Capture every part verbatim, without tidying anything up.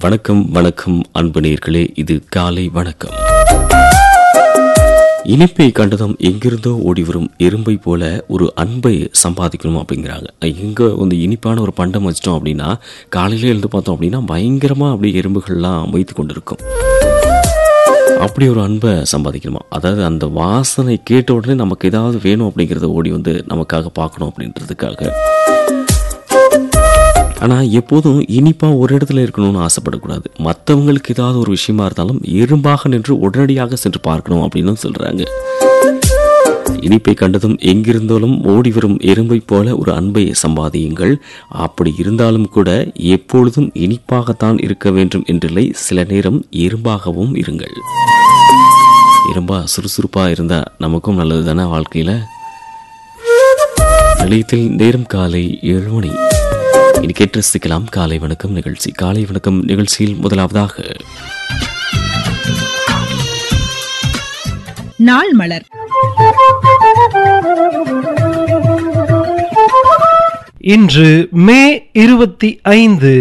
வணக்கம் வணக்கம் அன்பு நேயர்களே, இது காலை வணக்கம். இனிப்பை கண்டதும் எங்கிருந்தோ ஓடிவரும் எறும்பை போல ஒரு அன்பை சம்பாதிக்கணும் அப்படிங்கிறாங்க. எங்கே வந்து இனிப்பான ஒரு பண்டம் வச்சிட்டோம் அப்படின்னா காலையில எழுந்து பார்த்தோம் அப்படின்னா பயங்கரமாக அப்படியே எறும்புகள்லாம் வைத்து கொண்டு இருக்கும். அப்படி ஒரு அன்பை சம்பாதிக்கணுமா, அதாவது அந்த வாசனை கேட்ட உடனே நமக்கு ஏதாவது வேணும் அப்படிங்கிறத ஓடி வந்து நமக்காக பார்க்கணும் அப்படின்றதுக்காக. ஆனால் எப்போதும் இனிப்பாக ஒரு இடத்துல இருக்கணும்னு ஆசைப்படக்கூடாது. மற்றவங்களுக்கு ஏதாவது ஒரு விஷயமா இருந்தாலும் எறும்பாக நின்று உடனடியாக சென்று பார்க்கணும் அப்படின்னு சொல்கிறாங்க. இனிப்பை கண்டதும் எங்கிருந்தாலும் ஓடி வரும் எறும்பை போல ஒரு அன்பை சம்பாதியுங்கள். அப்படி இருந்தாலும் கூட எப்பொழுதும் இனிப்பாகத்தான் இருக்க வேண்டும் என்றில்லை, சில நேரம் எறும்பாகவும் இருங்கள். எறும்பா சுறுசுறுப்பாக இருந்தால் நமக்கும் நல்லது தானே வாழ்க்கையில். நிலையத்தில் நேரம் காலை ஏழு மணி. இனி கேட்டு ரசிக்கலாம் காலை வணக்கம் நிகழ்ச்சி. காலை வணக்கம் நிகழ்ச்சியில் முதலாவதாக நாள் மலர். இன்று மே இருபத்தி ஐந்து.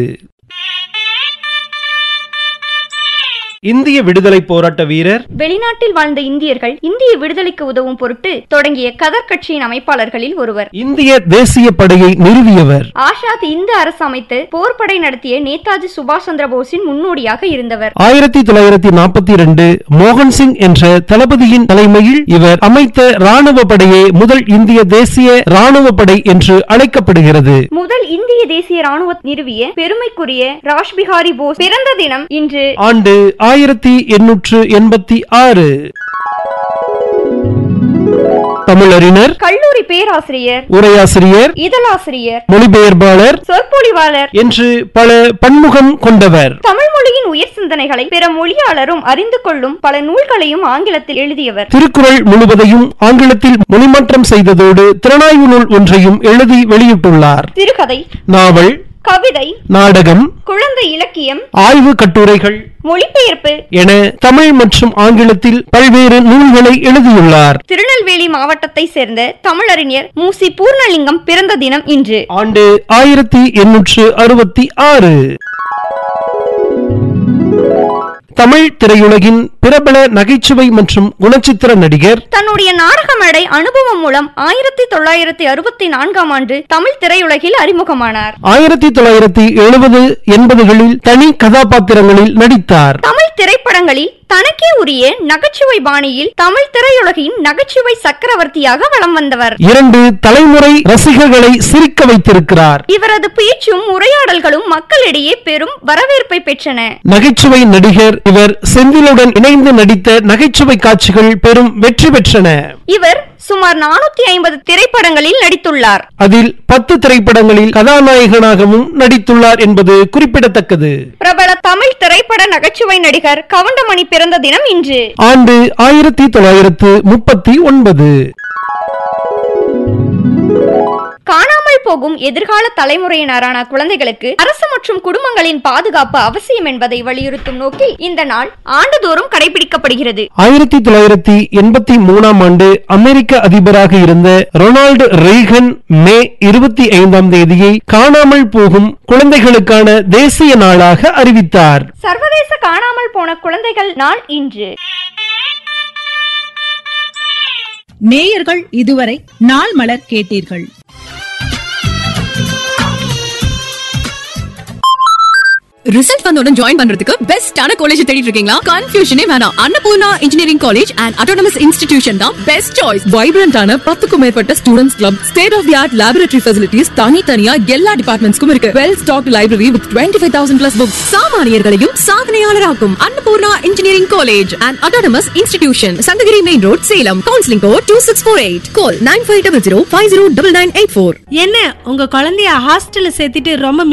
இந்திய விடுதலை போராட்ட வீரர், வெளிநாட்டில் வாழ்ந்த இந்தியர்கள் இந்திய விடுதலைக்கு உதவும் பொருட்டு தொடங்கிய கதர் கட்சியின் அமைப்பாளர்களில் ஒருவர். இந்திய தேசிய படையை நிறுவியவர். ஆசாத் இந்து அரசு அமைத்து போர்படை நடத்திய நேதாஜி சுபாஷ் சந்திர போஸின் முன்னோடியாக இருந்தவர். ஆயிரத்தி தொள்ளாயிரத்தி நாற்பத்தி இரண்டு மோகன் சிங் என்ற தளபதியின் தலைமையில் இவர் அமைத்த ராணுவ படையே முதல் இந்திய தேசிய ராணுவ படை என்று அழைக்கப்படுகிறது. முதல் இந்திய தேசிய ராணுவ நிறுவிய பெருமைக்குரிய ராஷ்பிஹாரி போஸ் பிறந்த தினம் இன்று. ஆண்டு ஆயிரத்தி எண்ணூற்று எண்பத்தி ஆறு. தமிழறிஞர், கல்லூரி பேராசிரியர், உரையாசிரியர், இதழாசிரியர், மொழிபெயர்ப்பாளர், சொற்பொழிவாளர் என்று பல பன்முகம் கொண்டவர். தமிழ் மொழியின் உயர் சிந்தனைகளை பிற மொழியாளரும் அறிந்து கொள்ளும் பல நூல்களையும் ஆங்கிலத்தில் எழுதியவர். திருக்குறள் முழுவதையும் ஆங்கிலத்தில் மொழிமாற்றம் செய்ததோடு திறனாய்வு நூல் ஒன்றையும் எழுதி வெளியிட்டுள்ளார். சிறுகதை, நாவல், கவிதை, நாடகம், குழந்தை இலக்கியம், ஆய்வு கட்டுரைகள், மொழிபெயர்ப்பு என தமிழ் மற்றும் ஆங்கிலத்தில் பல்வேறு நூல்களை எழுதியுள்ளார். திருநெல்வேலி மாவட்டத்தை சேர்ந்த தமிழறிஞர் மூசி பூர்ணலிங்கம் பிறந்த தினம் இன்று. ஆண்டு ஆயிரத்தி எண்ணூற்று அறுபத்தி ஆறு. தமிழ் திரையுலகின் பிரபல நகைச்சுவை மற்றும் குணச்சித்திர நடிகர். தன்னுடைய நாடக மேடை அனுபவம் மூலம் ஆயிரத்தி தொள்ளாயிரத்தி அறுபத்தி நான்காம் ஆண்டு தமிழ் திரையுலகில் அறிமுகமானார். ஆயிரத்தி தொள்ளாயிரத்தி எழுபது எண்பதுகளில் தனி கதாபாத்திரங்களில் நடித்தார். தமிழ் திரைப்படங்களில் தனக்கே உரிய நகைச்சுவை பாணியில் தமிழ் திரையுலகின் நகைச்சுவை சக்கரவர்த்தியாக வலம் வந்தவர். இரண்டு தலைமுறை ரசிகர்களை சிரிக்க வைத்திருக்கிறார். இவரது பேச்சும் உரையாடல்களும் மக்களிடையே பெரும் வரவேற்பை பெற்றன. நகைச்சுவை நடிகர் இவர். செந்திலுடன் இணைந்து நடித்த நகைச்சுவை காட்சிகள் பெரும் வெற்றி பெற்றன. இவர் சுமார் நானூத்தி ஐம்பது திரைப்படங்களில் நடித்துள்ளார். அதில் பத்து திரைப்படங்களில் கதாநாயகனாகவும் நடித்துள்ளார் என்பது குறிப்பிடத்தக்கது. பிரபல தமிழ் திரைப்பட நகைச்சுவை நடிகர் கவுண்டமணி பிறந்த தினம் இன்று. ஆண்டு ஆயிரத்தி தொள்ளாயிரத்து முப்பத்தி ஒன்பது. காணாமல் போகும் எதிர்கால தலைமுறையினரான குழந்தைகளுக்கு அரசு மற்றும் குடும்பங்களின் பாதுகாப்பு அவசியம் என்பதை வலியுறுத்தும் நோக்கில் இந்த நாள் ஆண்டுதோறும் கடைபிடிக்கப்படுகிறது. ஆயிரத்தி தொள்ளாயிரத்தி எண்பத்தி மூணாம் ஆண்டு அமெரிக்க அதிபராக இருந்த ரொனால்டு ரீகன் மே இருபத்தி ஐந்தாம் தேதியை காணாமல் போகும் குழந்தைகளுக்கான தேசிய நாளாக அறிவித்தார். சர்வதேச காணாமல் போன குழந்தைகள் நாள் இன்று. நேயர்கள் இதுவரை நாள் மலர் கேட்டீர்கள். ரிசல்ட் வந்தோட ஜாயின் பண்றதுக்கு பெஸ்டான காலேஜ் தேடிட்டு இருக்கீங்களா? கன்ஃபியூஷனே வேணாம். Annapurna engineering college and autonomous institution தான் பெஸ்ட் சாய்ஸ். வைப்ரண்டான பத்துக்கும் மேற்பட்ட students club, state of the art laboratory facilities, தனித்தனியா எல்லா டிபார்ட்மெண்ட்ஸ்க்கும் இருக்கு. Well stocked library with twenty five thousand plus books. சாமானியர்களையும் சாதனையாளராக்கும் Annapurna engineering college and autonomous institution, Sankagiri main road, Salem. Counselling code two six four eight. Call nine five double zero five zero double nine eight four. என்ன உங்க குழந்தைய ஹாஸ்டல்ல சேர்த்துட்டு ரொம்ப